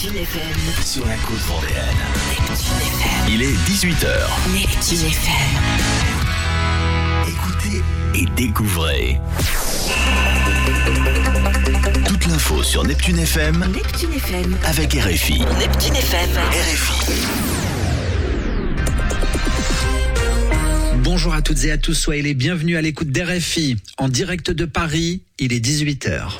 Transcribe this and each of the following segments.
Neptune FM. Sur la côte vendéenne. Neptune FM. Il est 18h. Neptune FM. Écoutez et découvrez. Toute l'info sur Neptune FM. Neptune FM. Avec RFI. Neptune FM. RFI. Bonjour à toutes et à tous, soyez les bienvenus à l'écoute d'RFI. En direct de Paris, il est 18h.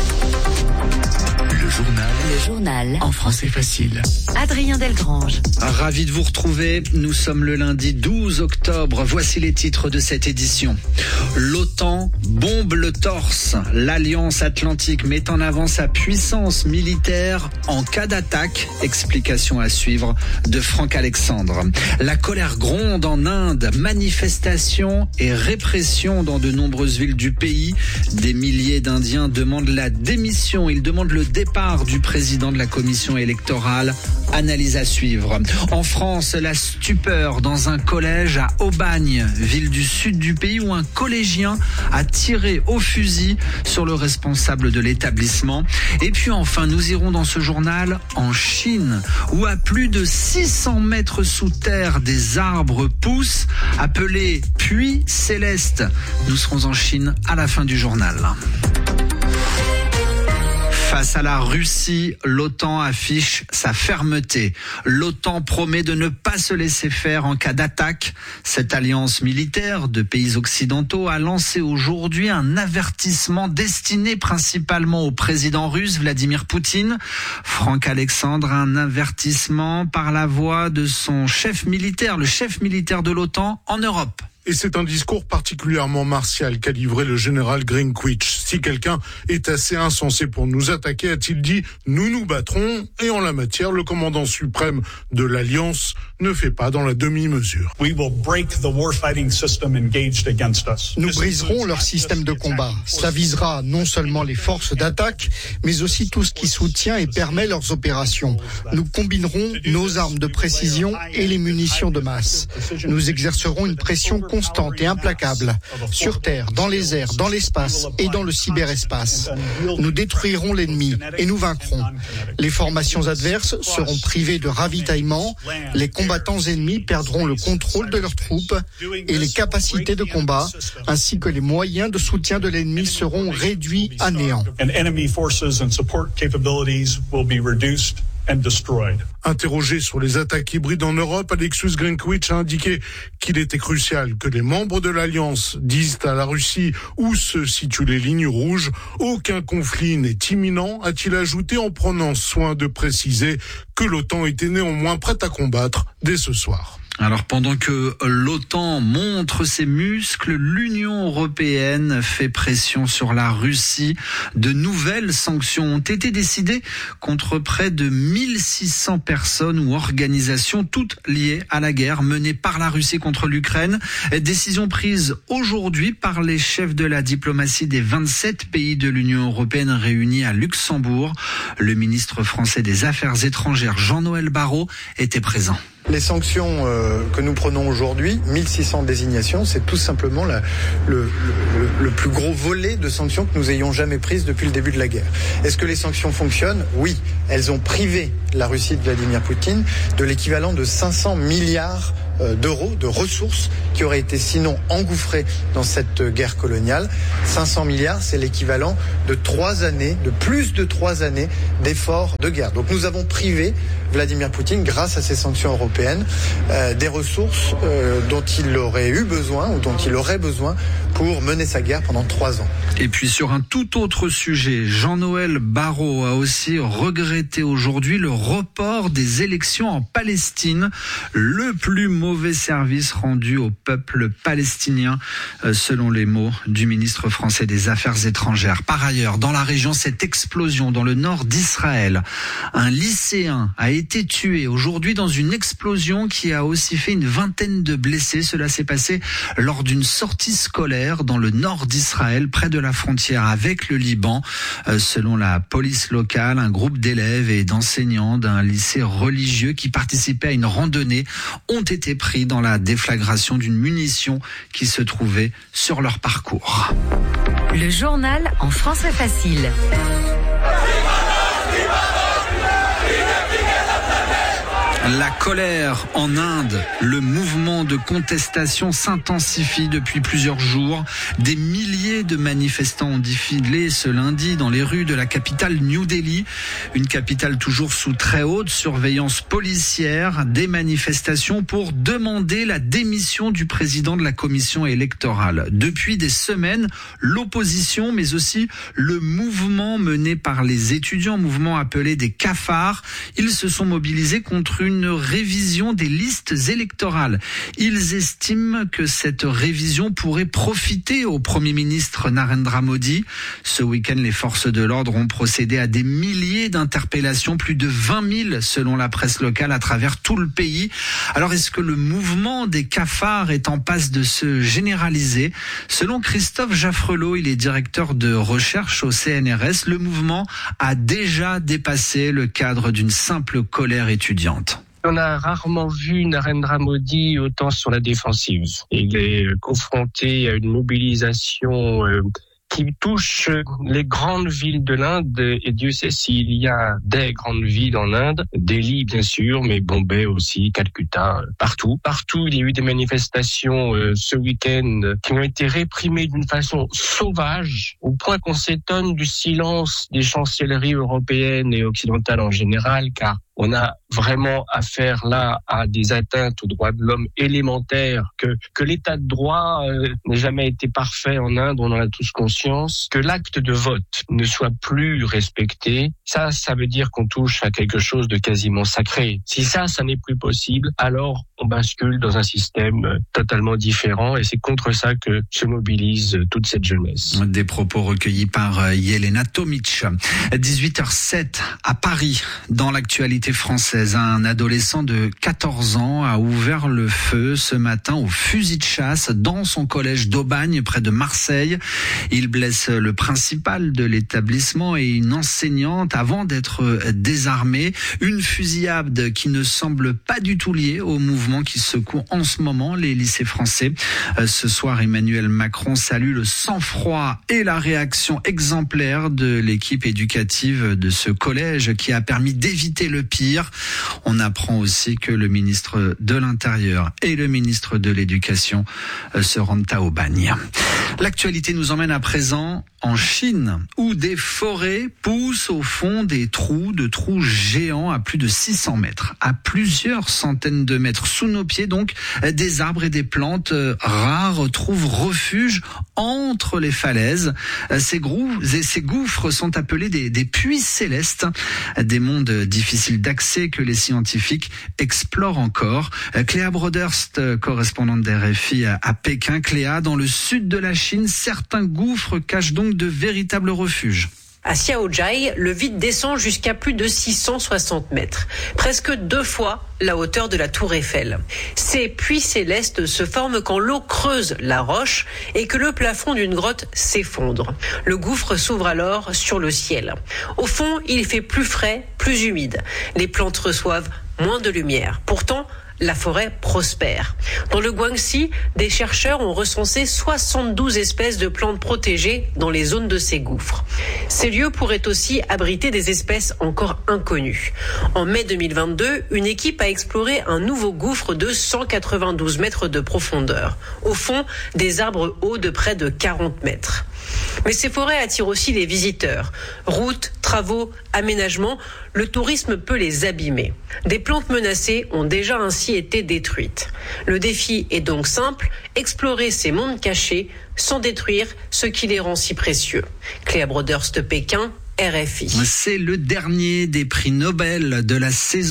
Le journal. En français facile. Adrien Delgrange. Ravi de vous retrouver. Nous sommes le lundi 12 octobre. Voici les titres de cette édition. L'OTAN bombe le torse. L'Alliance Atlantique met en avant sa puissance militaire en cas d'attaque. Explication à suivre de Franck Alexandre. La colère gronde en Inde. Manifestations et répression dans de nombreuses villes du pays. Des milliers d'Indiens demandent la démission. Ils demandent le départ du président de la commission électorale. Analyse à suivre. En France, la stupeur dans un collège à Aubagne, ville du sud du pays, où un collégien a tiré au fusil sur le responsable de l'établissement. Et puis enfin, nous irons dans ce journal en Chine, où à plus de 600 mètres sous terre, des arbres poussent, appelés puits célestes. Nous serons en Chine à la fin du journal. Face à la Russie, l'OTAN affiche sa fermeté. L'OTAN promet de ne pas se laisser faire en cas d'attaque. Cette alliance militaire de pays occidentaux a lancé aujourd'hui un avertissement destiné principalement au président russe Vladimir Poutine. Franck Alexandre, un avertissement par la voix de son chef militaire, le chef militaire de l'OTAN en Europe. Et c'est un discours particulièrement martial qu'a livré le général Greenwich. Si quelqu'un est assez insensé pour nous attaquer, a-t-il dit, nous nous battrons. Et en la matière, le commandant suprême de l'Alliance ne fait pas dans la demi-mesure. Nous briserons leur système de combat. Cela visera non seulement les forces d'attaque, mais aussi tout ce qui soutient et permet leurs opérations. Nous combinerons nos armes de précision et les munitions de masse. Nous exercerons une pression constante et implacable, sur terre, dans les airs, dans l'espace et dans le cyberespace. Nous détruirons l'ennemi et nous vaincrons. Les formations adverses seront privées de ravitaillement, les combattants ennemis perdront le contrôle de leurs troupes et les capacités de combat, ainsi que les moyens de soutien de l'ennemi seront réduits à néant. Interrogé sur les attaques hybrides en Europe, Alexius Greenwich a indiqué qu'il était crucial que les membres de l'Alliance disent à la Russie où se situent les lignes rouges. Aucun conflit n'est imminent, a-t-il ajouté en prenant soin de préciser que l'OTAN était néanmoins prête à combattre dès ce soir. Alors pendant que l'OTAN montre ses muscles, l'Union européenne fait pression sur la Russie. De nouvelles sanctions ont été décidées contre près de 1600 personnes ou organisations, toutes liées à la guerre menée par la Russie contre l'Ukraine. Décision prise aujourd'hui par les chefs de la diplomatie des 27 pays de l'Union européenne réunis à Luxembourg. Le ministre français des Affaires étrangères, Jean-Noël Barrot, était présent. Les sanctions que nous prenons aujourd'hui, 1600 désignations, c'est tout simplement le plus gros volet de sanctions que nous ayons jamais prises depuis le début de la guerre. Est-ce que les sanctions fonctionnent ? Oui. Elles ont privé la Russie de Vladimir Poutine de l'équivalent de 500 milliards d'euros de ressources qui auraient été sinon engouffrées dans cette guerre coloniale. 500 milliards, c'est l'équivalent de 3 années, de plus de 3 années d'efforts de guerre. Donc nous avons privé Vladimir Poutine, grâce à ces sanctions européennes, des ressources dont il aurait eu besoin ou dont il aurait besoin pour mener sa guerre pendant 3 ans. Et puis sur un tout autre sujet, Jean-Noël Barrot a aussi regretté aujourd'hui le report des élections en Palestine, le plus mauvais service rendu au peuple palestinien, selon les mots du ministre français des Affaires étrangères. Par ailleurs, dans la région, cette explosion dans le nord d'Israël, un lycéen a été tué aujourd'hui dans une explosion qui a aussi fait une vingtaine de blessés. Cela s'est passé lors d'une sortie scolaire dans le nord d'Israël, près de la frontière avec le Liban. Selon la police locale, un groupe d'élèves et d'enseignants d'un lycée religieux qui participaient à une randonnée ont été pris dans la déflagration d'une munition qui se trouvait sur leur parcours. Le journal en français facile. La colère en Inde, le mouvement de contestation s'intensifie depuis plusieurs jours. Des milliers de manifestants ont défilé ce lundi dans les rues de la capitale New Delhi, une capitale toujours sous très haute surveillance policière. Des manifestations pour demander la démission du président de la commission électorale. Depuis des semaines, l'opposition, mais aussi le mouvement mené par les étudiants, mouvement appelé des cafards, ils se sont mobilisés contre une révision des listes électorales. Ils estiment que cette révision pourrait profiter au Premier ministre Narendra Modi. Ce week-end, les forces de l'ordre ont procédé à des milliers d'interpellations, plus de 20 000 selon la presse locale à travers tout le pays. Alors, est-ce que le mouvement des cafards est en passe de se généraliser? Selon Christophe Jaffrelot, il est directeur de recherche au CNRS, le mouvement a déjà dépassé le cadre d'une simple colère étudiante. On a rarement vu Narendra Modi autant sur la défensive. Il est confronté à une mobilisation qui touche les grandes villes de l'Inde, et Dieu sait s'il y a des grandes villes en Inde, Delhi bien sûr, mais Bombay aussi, Calcutta, partout. Partout, il y a eu des manifestations ce week-end qui ont été réprimées d'une façon sauvage, au point qu'on s'étonne du silence des chancelleries européennes et occidentales en général, car on a vraiment affaire là à des atteintes aux droits de l'homme élémentaires, que l'état de droit n'a jamais été parfait en Inde, on en a tous conscience, que l'acte de vote ne soit plus respecté, ça veut dire qu'on touche à quelque chose de quasiment sacré. Si ça n'est plus possible, alors on bascule dans un système totalement différent, et c'est contre ça que se mobilise toute cette jeunesse. Des propos recueillis par Yelena Tomic. 18h07 à Paris, dans l'actualité française, un adolescent de 14 ans a ouvert le feu ce matin au fusil de chasse dans son collège d'Aubagne près de Marseille. Il blesse le principal de l'établissement et une enseignante avant d'être désarmé. Une fusillade qui ne semble pas du tout liée au mouvement qui secoue en ce moment les lycées français. Ce soir, Emmanuel Macron salue le sang-froid et la réaction exemplaire de l'équipe éducative de ce collège qui a permis d'éviter le pire. On apprend aussi que le ministre de l'Intérieur et le ministre de l'Éducation se rendent à Aubagne. L'actualité nous emmène à présent en Chine, où des forêts poussent au fond des trous géants à plus de 600 mètres, à plusieurs centaines de mètres sous nos pieds. Donc, des arbres et des plantes rares trouvent refuge entre les falaises. Ces gouffres sont appelés des puits célestes, des mondes difficiles d'accès que les scientifiques explorent encore. Cléa Broderst, correspondante d'RFI à Pékin. Cléa, dans le sud de la Chine, certains gouffres cachent donc de véritables refuges. À Xiaozhai, le vide descend jusqu'à plus de 660 mètres, presque 2 fois la hauteur de la tour Eiffel. Ces puits célestes se forment quand l'eau creuse la roche et que le plafond d'une grotte s'effondre. Le gouffre s'ouvre alors sur le ciel. Au fond, il fait plus frais, plus humide. Les plantes reçoivent moins de lumière. Pourtant, la forêt prospère. Dans le Guangxi, des chercheurs ont recensé 72 espèces de plantes protégées dans les zones de ces gouffres. Ces lieux pourraient aussi abriter des espèces encore inconnues. En mai 2022, une équipe a exploré un nouveau gouffre de 192 mètres de profondeur. Au fond, des arbres hauts de près de 40 mètres. Mais ces forêts attirent aussi les visiteurs. Routes, travaux, aménagements, le tourisme peut les abîmer. Des plantes menacées ont déjà ainsi été détruites. Le défi est donc simple, explorer ces mondes cachés sans détruire ce qui les rend si précieux. Cléa Broderst, Pékin, RFI. C'est le dernier des prix Nobel de la saison.